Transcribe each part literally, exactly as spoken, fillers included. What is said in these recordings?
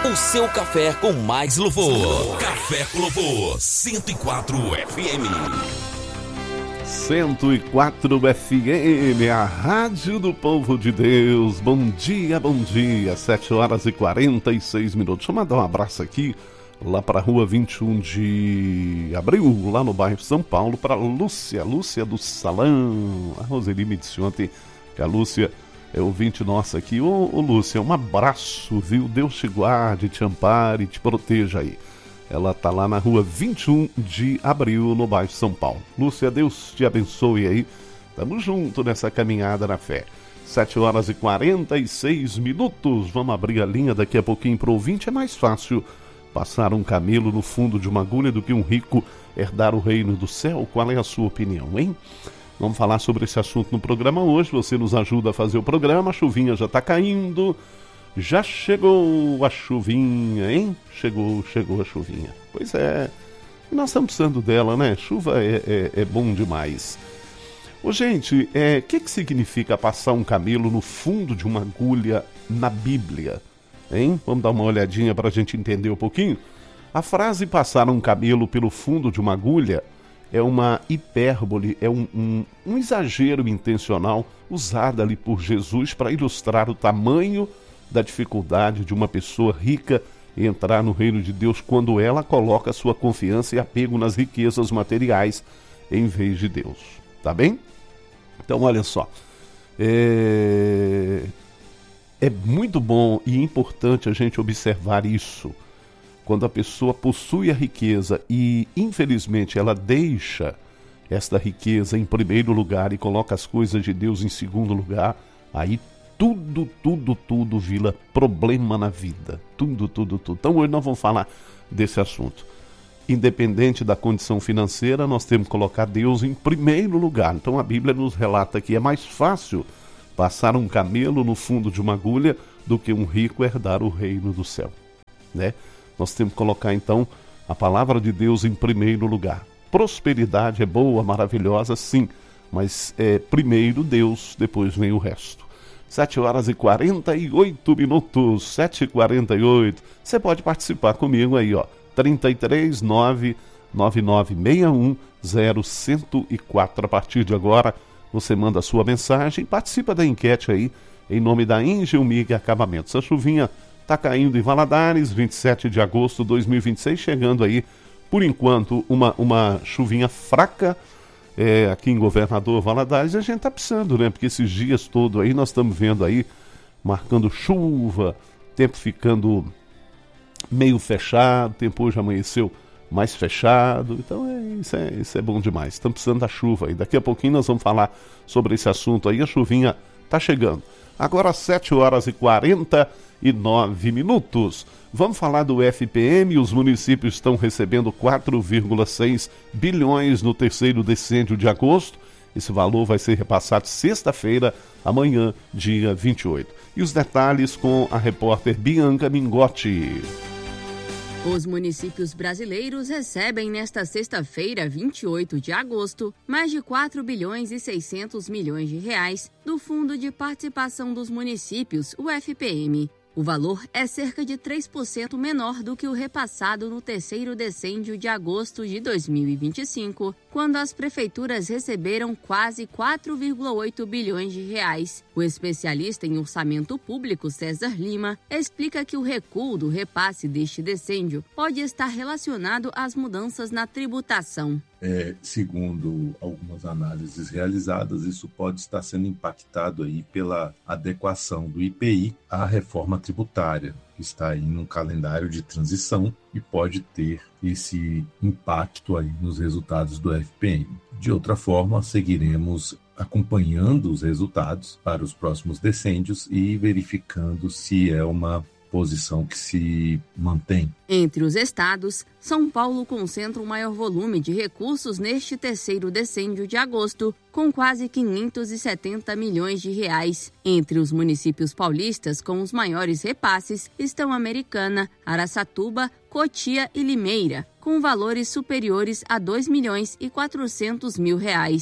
O seu café com mais louvor. Café com Louvor, cento e quatro F M. cento e quatro F M, a rádio do povo de Deus. Bom dia, bom dia. sete horas e quarenta e seis minutos. Deixa eu mandar um abraço aqui, lá para a rua vinte e um de abril, lá no bairro São Paulo, para Lúcia, Lúcia do Salão. A Roseli me disse ontem que a Lúcia é ouvinte nossa aqui. Ô, ô Lúcia, um abraço, viu? Deus te guarde, te ampare e te proteja aí. Ela tá lá na rua vinte e um de abril, no bairro São Paulo. Lúcia, Deus te abençoe aí. Tamo junto nessa caminhada na fé. sete horas e quarenta e seis minutos. Vamos abrir a linha daqui a pouquinho pro ouvinte. É mais fácil passar um camelo no fundo de uma agulha do que um rico herdar o reino do céu. Qual é a sua opinião, hein? Vamos falar sobre esse assunto no programa hoje. Você nos ajuda a fazer o programa. A chuvinha já tá caindo. Já chegou a chuvinha, hein? Chegou, chegou a chuvinha. Pois é, nós estamos precisando dela, né? Chuva é, é, é bom demais. Ô, gente, o é, que, que significa passar um camelo no fundo de uma agulha na Bíblia? Hein? Vamos dar uma olhadinha para a gente entender um pouquinho? A frase passar um camelo pelo fundo de uma agulha é uma hipérbole, é um, um, um exagero intencional usado ali por Jesus para ilustrar o tamanho da dificuldade de uma pessoa rica entrar no reino de Deus quando ela coloca sua confiança e apego nas riquezas materiais em vez de Deus. Tá bem? Então, olha só. É, é muito bom e importante a gente observar isso. Quando a pessoa possui a riqueza e, infelizmente, ela deixa esta riqueza em primeiro lugar e coloca as coisas de Deus em segundo lugar, aí tudo, tudo, tudo vira problema na vida. Tudo, tudo, tudo. Então hoje nós vamos falar desse assunto. Independente da condição financeira, nós temos que colocar Deus em primeiro lugar. Então a Bíblia nos relata que é mais fácil passar um camelo no fundo de uma agulha do que um rico herdar o reino do céu, né? Nós temos que colocar então a palavra de Deus em primeiro lugar. Prosperidade é boa, maravilhosa, sim, mas é primeiro Deus, depois vem o resto. sete horas e quarenta e oito minutos, sete e quarenta e oito. Você pode participar comigo aí, ó. trinta e três, nove nove nove seis um zero cento e quatro. A partir de agora, você manda a sua mensagem, participa da enquete aí, em nome da Engelmig Acabamentos. A chuvinha tá caindo em Valadares, vinte e sete de agosto de dois mil e vinte e seis, chegando aí, por enquanto, uma, uma chuvinha fraca, É, aqui em Governador Valadares. A gente tá precisando, né? Porque esses dias todos aí nós estamos vendo aí, marcando chuva, tempo ficando meio fechado, o tempo hoje amanheceu mais fechado, então é, isso, é, isso é bom demais. Estamos precisando da chuva aí. Daqui a pouquinho nós vamos falar sobre esse assunto aí, a chuvinha tá chegando. Agora sete horas e quarenta e nove minutos. Vamos falar do F P M. Os municípios estão recebendo quatro vírgula seis bilhões no terceiro decêndio de agosto. Esse valor vai ser repassado sexta-feira, amanhã, dia vinte e oito. E os detalhes com a repórter Bianca Mingotti. Os municípios brasileiros recebem nesta sexta-feira, vinte e oito de agosto, mais de quatro bilhões e seiscentos milhões de reais do Fundo de Participação dos Municípios, o F P M. O valor é cerca de três por cento menor do que o repassado no terceiro decêndio de agosto de dois mil e vinte e cinco, quando as prefeituras receberam quase quatro vírgula oito bilhões de reais. O especialista em orçamento público, César Lima, explica que o recuo do repasse deste decêndio pode estar relacionado às mudanças na tributação. É, segundo algumas análises realizadas, isso pode estar sendo impactado aí pela adequação do I P I à reforma tributária, que está aí num calendário de transição e pode ter esse impacto aí nos resultados do F P M. De outra forma, seguiremos acompanhando os resultados para os próximos decêndios e verificando se é uma posição que se mantém. Entre os estados, São Paulo concentra o maior volume de recursos neste terceiro decêndio de agosto, com quase quinhentos e setenta milhões de reais. Entre os municípios paulistas com os maiores repasses estão Americana, Araçatuba, Cotia e Limeira, com valores superiores a dois milhões e quatrocentos mil reais.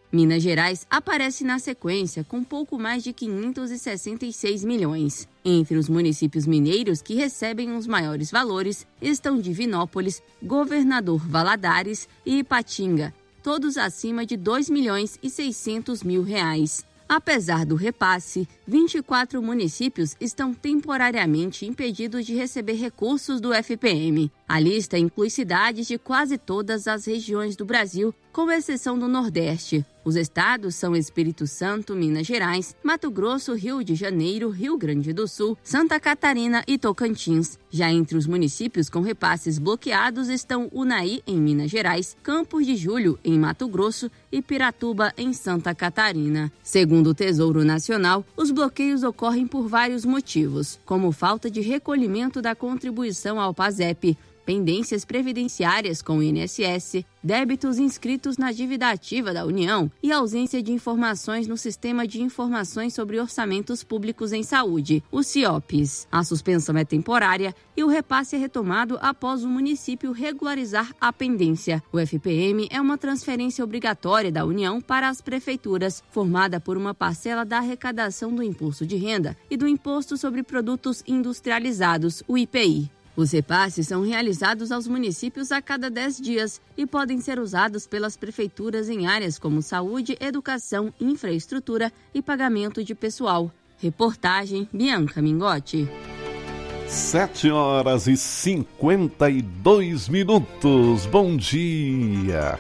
Minas Gerais aparece na sequência com pouco mais de quinhentos e sessenta e seis milhões. Entre os municípios mineiros que recebem os maiores valores estão Divinópolis, Governador Valadares e Ipatinga, todos acima de dois milhões e seiscentos mil reais. Apesar do repasse, vinte e quatro municípios estão temporariamente impedidos de receber recursos do F P M. A lista inclui cidades de quase todas as regiões do Brasil, com exceção do Nordeste. Os estados são Espírito Santo, Minas Gerais, Mato Grosso, Rio de Janeiro, Rio Grande do Sul, Santa Catarina e Tocantins. Já entre os municípios com repasses bloqueados estão Unai, em Minas Gerais, Campos de Julho, em Mato Grosso e Piratuba, em Santa Catarina. Segundo o Tesouro Nacional, os bloqueios ocorrem por vários motivos, como falta de recolhimento da contribuição ao PASEP, pendências previdenciárias com o I N S S, débitos inscritos na dívida ativa da União e ausência de informações no Sistema de Informações sobre Orçamentos Públicos em Saúde, o SIOPS. A suspensão é temporária e o repasse é retomado após o município regularizar a pendência. O F P M é uma transferência obrigatória da União para as prefeituras, formada por uma parcela da arrecadação do Imposto de Renda e do Imposto sobre Produtos Industrializados, o I P I. Os repasses são realizados aos municípios a cada dez dias e podem ser usados pelas prefeituras em áreas como saúde, educação, infraestrutura e pagamento de pessoal. Reportagem Bianca Mingotti. Sete horas e cinquenta e dois minutos. Bom dia.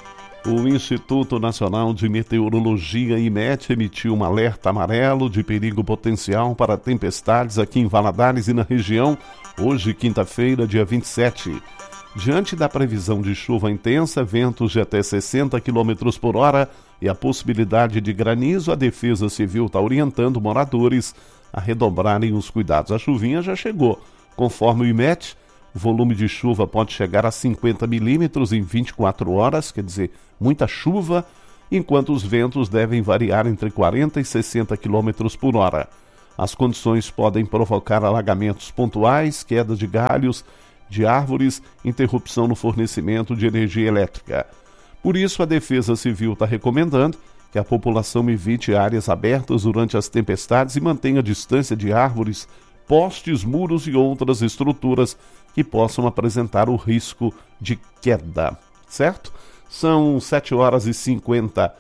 O Instituto Nacional de Meteorologia, IMET, emitiu um alerta amarelo de perigo potencial para tempestades aqui em Valadares e na região, hoje, quinta-feira, dia vinte e sete. Diante da previsão de chuva intensa, ventos de até sessenta quilômetros por hora e a possibilidade de granizo, a Defesa Civil está orientando moradores a redobrarem os cuidados. A chuvinha já chegou. Conforme o IMET, o volume de chuva pode chegar a cinquenta milímetros em vinte e quatro horas, quer dizer, muita chuva, enquanto os ventos devem variar entre quarenta e sessenta quilômetros por hora. As condições podem provocar alagamentos pontuais, queda de galhos de árvores, interrupção no fornecimento de energia elétrica. Por isso, a Defesa Civil está recomendando que a população evite áreas abertas durante as tempestades e mantenha a distância de árvores, postes, muros e outras estruturas que possam apresentar o risco de queda. Certo? São sete horas e cinquenta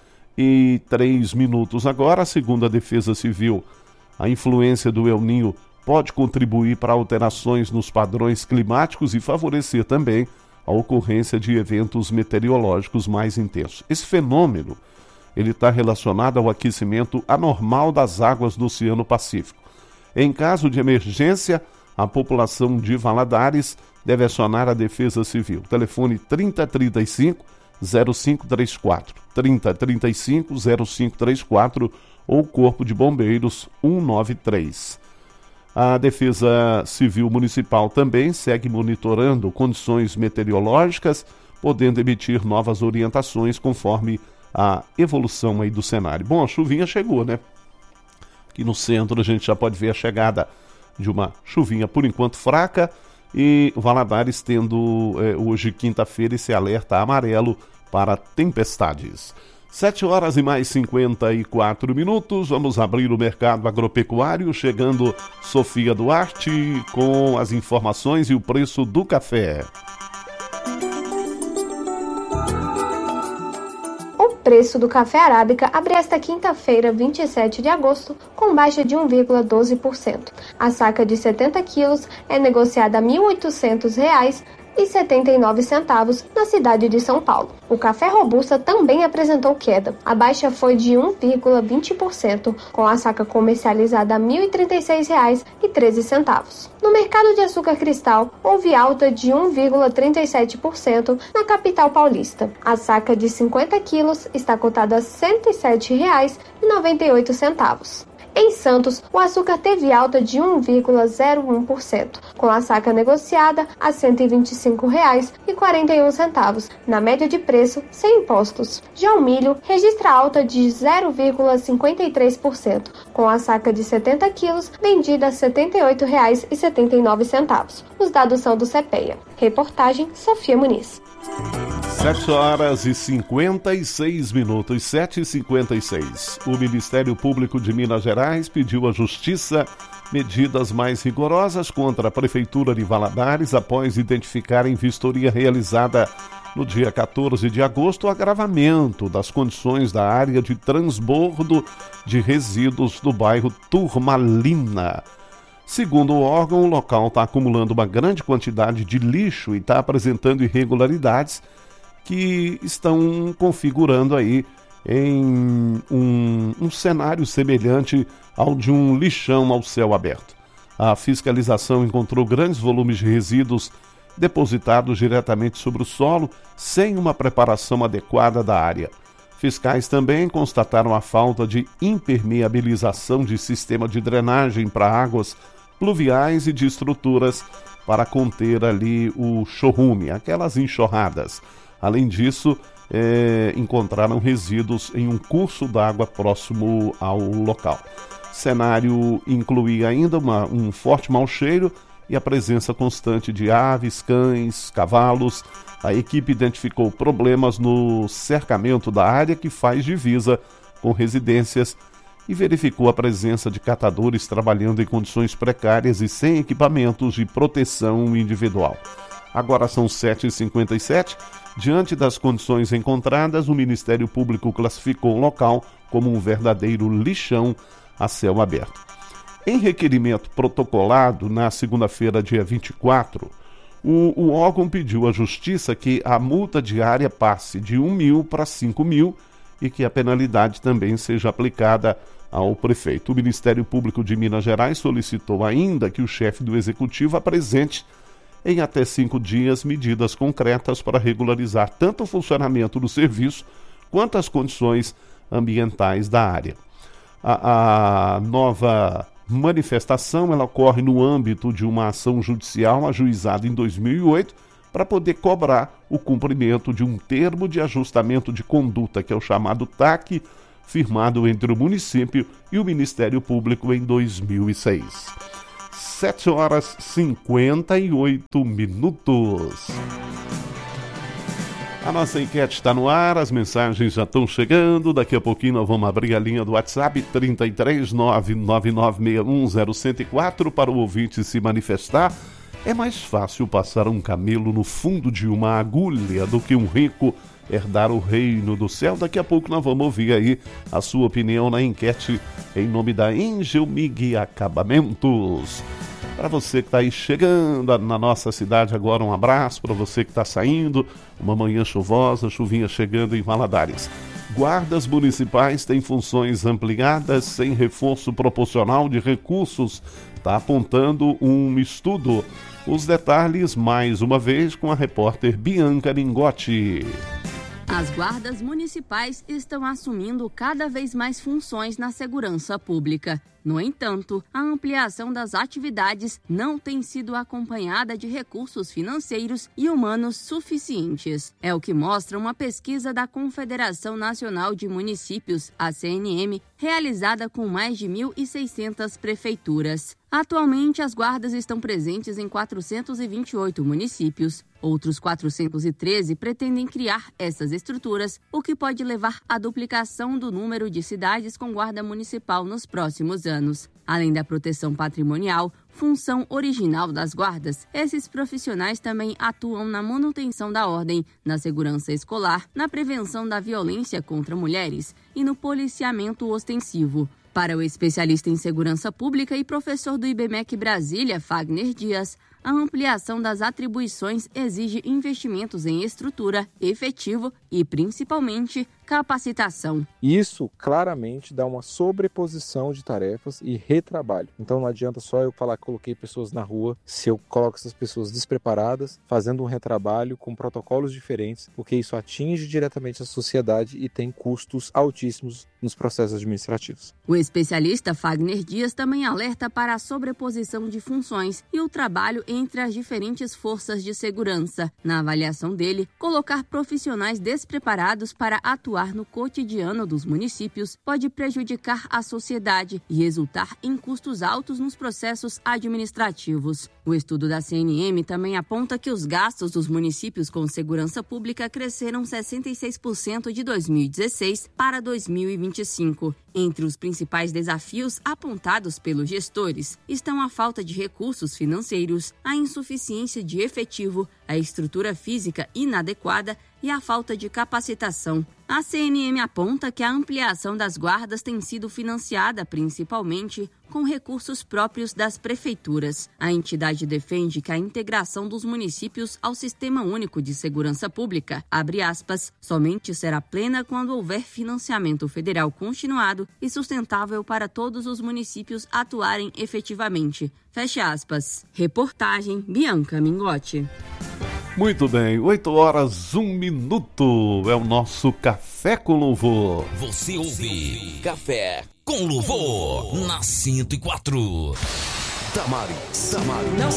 e três minutos agora, segundo a Defesa Civil. A influência do El Niño pode contribuir para alterações nos padrões climáticos e favorecer também a ocorrência de eventos meteorológicos mais intensos. Esse fenômeno ele está relacionado ao aquecimento anormal das águas do Oceano Pacífico. Em caso de emergência, a população de Valadares deve acionar a Defesa Civil. Telefone trinta, trinta e cinco, zero cinco três quatro, trinta, trinta e cinco, zero cinco três quatro ou Corpo de Bombeiros cento e noventa e três. A Defesa Civil Municipal também segue monitorando condições meteorológicas, podendo emitir novas orientações conforme a evolução aí do cenário. Bom, a chuvinha chegou, né? Aqui no centro a gente já pode ver a chegada de uma chuvinha por enquanto fraca e Valadares tendo é, hoje quinta-feira esse alerta amarelo para tempestades. Sete horas e mais cinquenta e quatro minutos, vamos abrir o mercado agropecuário, chegando Sofia Duarte com as informações e o preço do café. O preço do café arábica abre esta quinta-feira, vinte e sete de agosto, com baixa de um vírgula doze por cento. A saca de setenta quilos é negociada a mil e oitocentos reais e setenta e nove centavos na cidade de São Paulo. O café robusta também apresentou queda. A baixa foi de um vírgula vinte por cento, com a saca comercializada a mil e trinta e seis reais e treze centavos. No mercado de açúcar cristal, houve alta de um vírgula trinta e sete por cento na capital paulista. A saca de cinquenta quilos está cotada a cento e sete reais e noventa e oito centavos. Em Santos, o açúcar teve alta de um vírgula zero um por cento, com a saca negociada a cento e vinte e cinco reais e quarenta e um centavos, na média de preço sem impostos. Já o milho registra alta de zero vírgula cinquenta e três por cento, com a saca de setenta quilos vendida a setenta e oito reais e setenta e nove centavos. Os dados são do CEPEA. Reportagem Sofia Muniz. sete horas e cinquenta e seis minutos, sete e cinquenta e seis. O Ministério Público de Minas Gerais pediu à Justiça medidas mais rigorosas contra a Prefeitura de Valadares após identificar em vistoria realizada no dia quatorze de agosto o agravamento das condições da área de transbordo de resíduos do bairro Turmalina. Segundo o órgão, o local está acumulando uma grande quantidade de lixo e está apresentando irregularidades que estão configurando aí em um, um cenário semelhante ao de um lixão ao céu aberto. A fiscalização encontrou grandes volumes de resíduos depositados diretamente sobre o solo, sem uma preparação adequada da área. Fiscais também constataram a falta de impermeabilização de sistema de drenagem para águas pluviais e de estruturas para conter ali o chorume, aquelas enxurradas. Além disso, é, encontraram resíduos em um curso d'água próximo ao local. O cenário incluía ainda uma, um forte mau cheiro e a presença constante de aves, cães, cavalos. A equipe identificou problemas no cercamento da área que faz divisa com residências e verificou a presença de catadores trabalhando em condições precárias e sem equipamentos de proteção individual. Agora são sete e cinquenta e sete. Diante das condições encontradas, o Ministério Público classificou o local como um verdadeiro lixão a céu aberto. Em requerimento protocolado na segunda-feira, dia vinte e quatro, o, o órgão pediu à Justiça que a multa diária passe de um mil para cinco mil e que a penalidade também seja aplicada ao prefeito. O Ministério Público de Minas Gerais solicitou ainda que o chefe do Executivo apresente em até cinco dias medidas concretas para regularizar tanto o funcionamento do serviço quanto as condições ambientais da área. A, a nova manifestação ela ocorre no âmbito de uma ação judicial ajuizada em dois mil e oito para poder cobrar o cumprimento de um termo de ajustamento de conduta, que é o chamado T A C, firmado entre o município e o Ministério Público em dois mil e seis. sete horas e cinquenta e oito minutos. A nossa enquete está no ar, as mensagens já estão chegando. Daqui a pouquinho nós vamos abrir a linha do WhatsApp trinta e três, nove nove nove seis um zero um zero quatro para o ouvinte se manifestar. É mais fácil passar um camelo no fundo de uma agulha do que um rico herdar o reino do céu. Daqui a pouco nós vamos ouvir aí a sua opinião na enquete em nome da Angel Mig Acabamentos. Para você que está aí chegando na nossa cidade agora, um abraço. Para você que está saindo, uma manhã chuvosa, chuvinha chegando em Valadares. Guardas municipais têm funções ampliadas sem reforço proporcional de recursos. Está apontando um estudo. Os detalhes, mais uma vez, com a repórter Bianca Lingotti. As guardas municipais estão assumindo cada vez mais funções na segurança pública. No entanto, a ampliação das atividades não tem sido acompanhada de recursos financeiros e humanos suficientes. É o que mostra uma pesquisa da Confederação Nacional de Municípios, a C N M, realizada com mais de mil e seiscentas prefeituras. Atualmente, as guardas estão presentes em quatrocentos e vinte e oito municípios. Outros quatrocentos e treze pretendem criar essas estruturas, o que pode levar à duplicação do número de cidades com guarda municipal nos próximos anos. Além da proteção patrimonial, função original das guardas, esses profissionais também atuam na manutenção da ordem, na segurança escolar, na prevenção da violência contra mulheres e no policiamento ostensivo. Para o especialista em segurança pública e professor do I B M E C Brasília, Fagner Dias, a ampliação das atribuições exige investimentos em estrutura, efetivo e, principalmente, capacitação. Isso claramente dá uma sobreposição de tarefas e retrabalho. Então não adianta só eu falar que coloquei pessoas na rua se eu coloco essas pessoas despreparadas, fazendo um retrabalho com protocolos diferentes, porque isso atinge diretamente a sociedade e tem custos altíssimos nos processos administrativos. O especialista Fagner Dias também alerta para a sobreposição de funções e o trabalho entre as diferentes forças de segurança. Na avaliação dele, colocar profissionais despreparados para atuar atuar no cotidiano dos municípios pode prejudicar a sociedade e resultar em custos altos nos processos administrativos. O estudo da C N M também aponta que os gastos dos municípios com segurança pública cresceram sessenta e seis por cento de dois mil e dezesseis para dois mil e vinte e cinco. Entre os principais desafios apontados pelos gestores estão a falta de recursos financeiros, a insuficiência de efetivo, a estrutura física inadequada e a falta de capacitação. A C N M aponta que a ampliação das guardas tem sido financiada principalmente com recursos próprios das prefeituras. A entidade defende que a integração dos municípios ao Sistema Único de Segurança Pública, abre aspas, somente será plena quando houver financiamento federal continuado e sustentável para todos os municípios atuarem efetivamente. Fecha aspas. Reportagem Bianca Mingotti. Muito bem, oito horas, um minuto, é o nosso Café com Louvor. Você ouve Café com Louvor na cento e quatro. Damaris, Damaris.